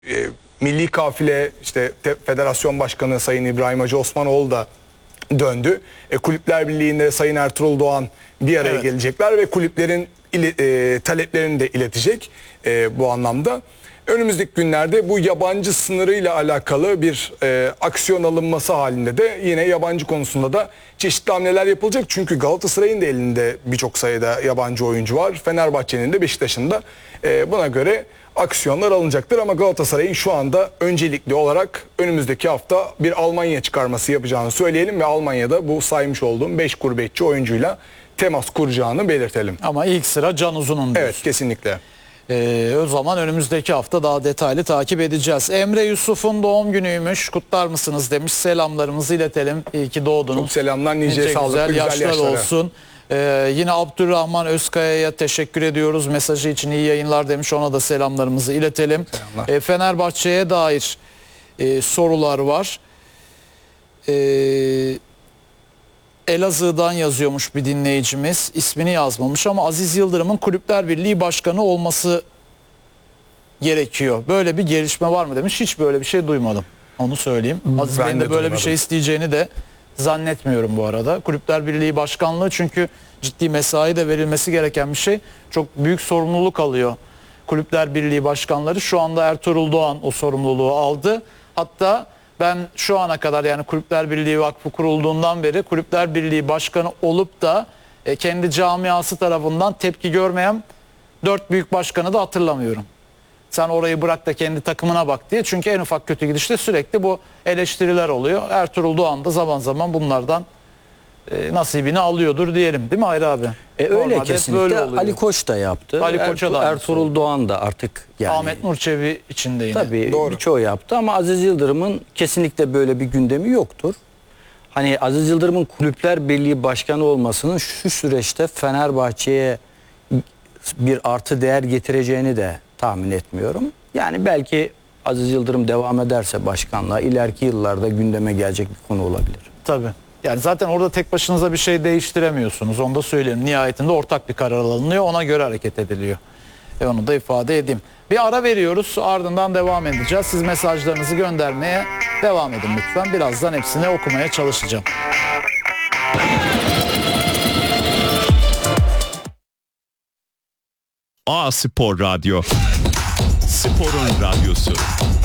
Milli kafile işte Federasyon Başkanı Sayın İbrahim Hacı Osmanoğlu da döndü. Kulüpler Birliği'nde Sayın Ertuğrul Doğan bir araya gelecekler ve kulüplerin taleplerini de iletecek bu anlamda. Önümüzdeki günlerde bu yabancı sınırıyla alakalı bir aksiyon alınması halinde de yine yabancı konusunda da çeşitli hamleler yapılacak. Çünkü Galatasaray'ın da elinde birçok sayıda yabancı oyuncu var. Fenerbahçe'nin de Beşiktaş'ın da buna göre aksiyonlar alınacaktır. Ama Galatasaray'ın şu anda öncelikli olarak önümüzdeki hafta bir Almanya çıkarması yapacağını söyleyelim ve Almanya'da bu saymış olduğum 5 gurbetçi oyuncuyla temas kuracağını belirtelim. Ama ilk sıra Can Uzun'un diyorsun. Evet, kesinlikle. O zaman önümüzdeki hafta daha detaylı takip edeceğiz. Emre Yusuf'un doğum günüymüş. Kutlar mısınız demiş. Selamlarımızı iletelim. İyi ki doğdunuz. Çok selamlar. Nice sağlıklı güzel yaşlara olsun. Yine Abdurrahman Özkaya'ya teşekkür ediyoruz. Mesajı için iyi yayınlar demiş. Ona da selamlarımızı iletelim. Fenerbahçe'ye dair sorular var. Elazığ'dan yazıyormuş bir dinleyicimiz. İsmini yazmamış ama Aziz Yıldırım'ın Kulüpler Birliği Başkanı olması gerekiyor. Böyle bir gelişme var mı demiş. Hiç böyle bir şey duymadım. Onu söyleyeyim. Aziz Bey'in de böyle bir şey isteyeceğini de zannetmiyorum bu arada. Kulüpler Birliği Başkanlığı çünkü ciddi mesai de verilmesi gereken bir şey. Çok büyük sorumluluk alıyor Kulüpler Birliği Başkanları. Şu anda Ertuğrul Doğan o sorumluluğu aldı. Hatta ben şu ana kadar yani Kulüpler Birliği Vakfı kurulduğundan beri Kulüpler Birliği Başkanı olup da kendi camiası tarafından tepki görmeyen 4 büyük başkanı da hatırlamıyorum. Sen orayı bırak da kendi takımına bak diye. Çünkü en ufak kötü gidişte sürekli bu eleştiriler oluyor. Ertuğrul Doğan da zaman zaman bunlardan nasibini alıyordur diyelim. Değil mi Hayri abi? Öyle kesinlikle. Ali Koç da yaptı. Ali Koç'a da Ertuğrul Doğan da artık yani. Ahmet Nur Çebi için de yine. Tabii birçoğu yaptı ama Aziz Yıldırım'ın kesinlikle böyle bir gündemi yoktur. Hani Aziz Yıldırım'ın Kulüpler Birliği Başkanı olmasının şu süreçte Fenerbahçe'ye bir artı değer getireceğini de tahmin etmiyorum. Yani belki Aziz Yıldırım devam ederse başkanlığa ileriki yıllarda gündeme gelecek bir konu olabilir. Tabii. Yani zaten orada tek başınıza bir şey değiştiremiyorsunuz. Onu da söyleyeyim. Nihayetinde ortak bir karar alınıyor. Ona göre hareket ediliyor. Onu da ifade edeyim. Bir ara veriyoruz. Ardından devam edeceğiz. Siz mesajlarınızı göndermeye devam edin lütfen. Birazdan hepsini okumaya çalışacağım. A Spor Radyo. Sporun radyosu.